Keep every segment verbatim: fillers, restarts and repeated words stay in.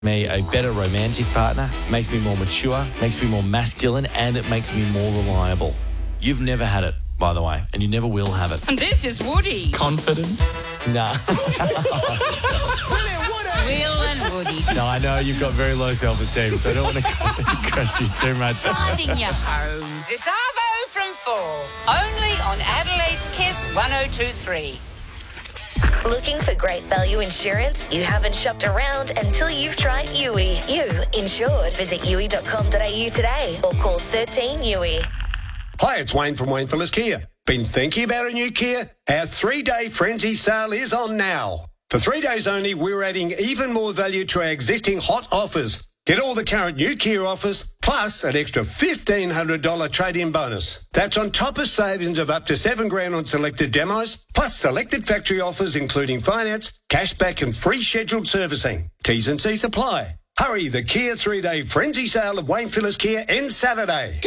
me a better romantic partner, makes me more mature, makes me more masculine, and it makes me more reliable. You've never had it, by the way, and you never will have it. And this is Woody. Confidence? Nah. Will and Woody. No, I know you've got very low self-esteem, so I don't want to crush you too much. Driving you home. The Savo from four. Only on Adelaide's Kiss one oh two three. Looking for great value insurance? You haven't shopped around until you've tried U I. You insured. Visit U I dot com dot a u today or call thirteen U I. Hi, it's Wayne from Wayne Phillips Kia. Been thinking about a new Kia? Our three-day frenzy sale is on now. For three days only, we're adding even more value to our existing hot offers. Get all the current new Kia offers, plus an extra fifteen hundred dollars trade-in bonus. That's on top of savings of up to seven grand on selected demos, plus selected factory offers including finance, cashback and free scheduled servicing. T's and C's apply. Hurry, the Kia three-day frenzy sale at Wayne Phillips Kia ends Saturday.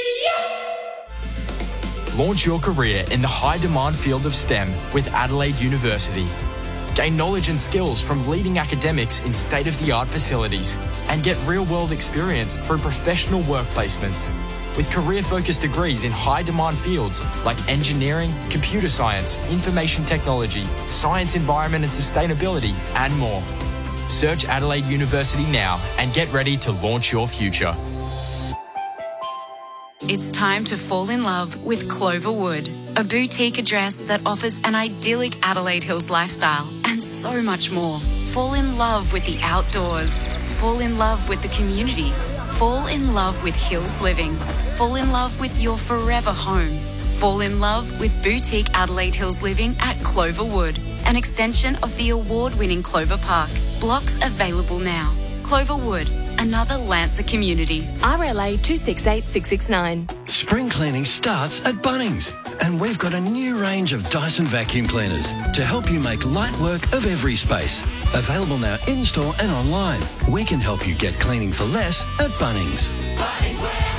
Launch your career in the high-demand field of STEM with Adelaide University. Gain knowledge and skills from leading academics in state-of-the-art facilities and get real-world experience through professional work placements. With career-focused degrees in high-demand fields like engineering, computer science, information technology, science, environment and sustainability, and more. Search Adelaide University now and get ready to launch your future. It's time to fall in love with Cloverwood, a boutique address that offers an idyllic Adelaide Hills lifestyle and so much more. Fall in love with the outdoors. Fall in love with the community. Fall in love with Hills Living. Fall in love with your forever home. Fall in love with boutique Adelaide Hills Living at Cloverwood, an extension of the award-winning Clover Park. Blocks available now. Cloverwood, another Lancer community. R L A two six eight six six nine. Spring cleaning starts at Bunnings, and we've got a new range of Dyson vacuum cleaners to help you make light work of every space. Available now in-store and online. We can help you get cleaning for less at Bunnings. Bunnings Warehouse.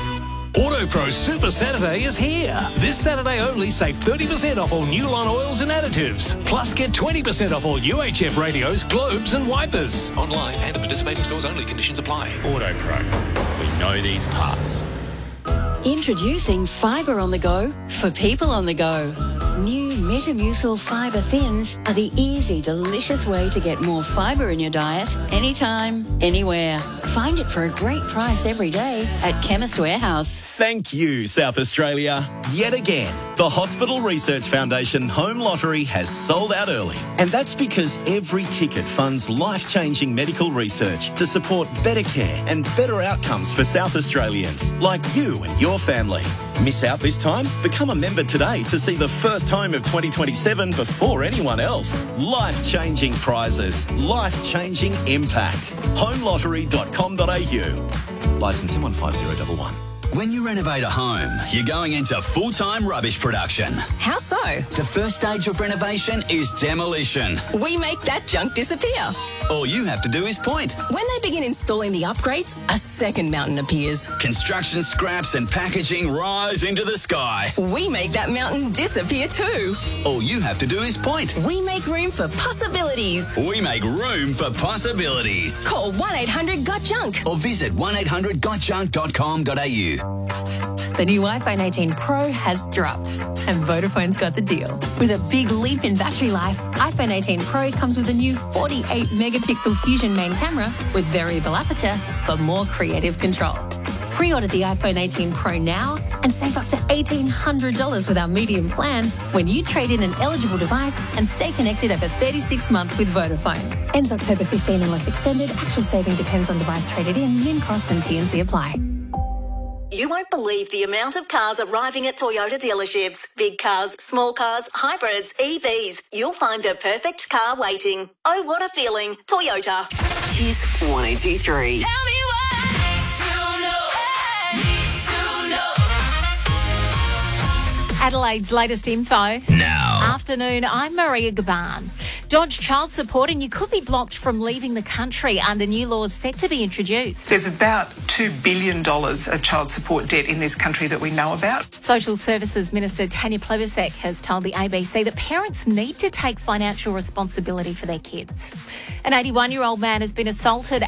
AutoPro Super Saturday is here. This Saturday only, save thirty percent off all new line oils and additives. Plus, get twenty percent off all U H F radios, globes and wipers. Online and at participating stores only. Conditions apply. AutoPro. We know these parts. Introducing Fibre on the Go for people on the go. New Metamucil Fibre Thins are the easy, delicious way to get more fibre in your diet anytime, anywhere. Find it for a great price every day at Chemist Warehouse. Thank you, South Australia. Yet again, the Hospital Research Foundation Home Lottery has sold out early. And that's because every ticket funds life-changing medical research to support better care and better outcomes for South Australians, like you and your family. Miss out this time? Become a member today to see the first home of twenty twenty-seven before anyone else. Life-changing prizes. Life-changing impact. home lottery dot com dot a u. Licence M one five zero one one. When you renovate a home, you're going into full-time rubbish production. How so? The first stage of renovation is demolition. We make that junk disappear. All you have to do is point. When they begin installing the upgrades, a second mountain appears. Construction scraps and packaging rise into the sky. We make that mountain disappear too. All you have to do is point. We make room for possibilities. We make room for possibilities. Call one eight hundred got junk or visit one eight hundred got junk dot com dot a u. The new iPhone eighteen Pro has dropped, and Vodafone's got the deal. With a big leap in battery life, iPhone eighteen Pro comes with a new forty-eight megapixel Fusion main camera with variable aperture for more creative control. Pre-order the iPhone eighteen Pro now and save up to eighteen hundred dollars with our medium plan when you trade in an eligible device and stay connected over thirty-six months with Vodafone. Ends October fifteenth unless extended. Actual saving depends on device traded in, min cost and T N C apply. You won't believe the amount of cars arriving at Toyota dealerships. Big cars, small cars, hybrids, E Vs. You'll find the perfect car waiting. Oh, what a feeling. Toyota. Kiss one oh two three. Tell me why to know, need to know. Adelaide's latest info. Now. Afternoon, I'm Maria Gaban. dodge child support, and you could be blocked from leaving the country under new laws set to be introduced. There's about two billion dollars of child support debt in this country that we know about. Social Services Minister Tanya Plibersek has told the A B C that parents need to take financial responsibility for their kids. An eighty-one-year-old man has been assaulted